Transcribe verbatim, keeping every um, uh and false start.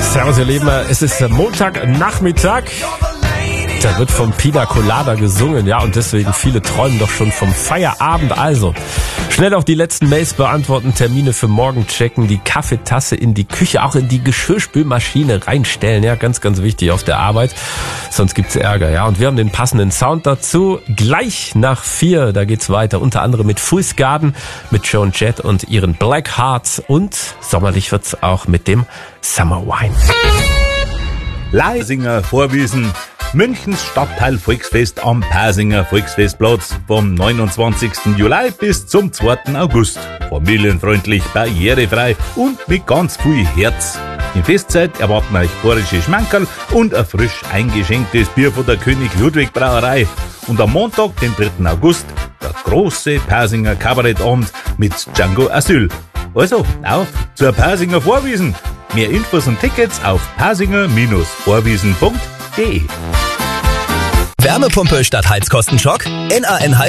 Servus ihr Lieben, es ist Montagnachmittag. Da wird vom Pina Colada gesungen, ja, und deswegen viele träumen doch schon vom Feierabend. Also, schnell auf die letzten Mails beantworten, Termine für morgen checken, die Kaffeetasse in die Küche, auch in die Geschirrspülmaschine reinstellen, ja, ganz, ganz wichtig auf der Arbeit, sonst gibt's Ärger, ja. Und wir haben den passenden Sound dazu, gleich nach vier, da geht's weiter, unter anderem mit Fools Garden, mit Joan Jett und ihren Black Hearts und sommerlich wird's auch mit dem Summer Wine. Leisinger Vorwiesen, Münchens Stadtteil Volksfest am Pasinger Volksfestplatz vom neunundzwanzigsten Juli bis zum zweiten August. Familienfreundlich, barrierefrei und mit ganz viel Herz. In Festzeit erwarten euch bayerische Schmankerl und ein frisch eingeschenktes Bier von der König Ludwig Brauerei. Und am Montag, den dritten August, der große Pasinger Kabarettabend mit Django Asyl. Also, auf zur Pasinger Vorwiesen. Mehr Infos und Tickets auf pasinger Vorwiesen punkt de. Wärmepumpe statt Heizkostenschock? N A N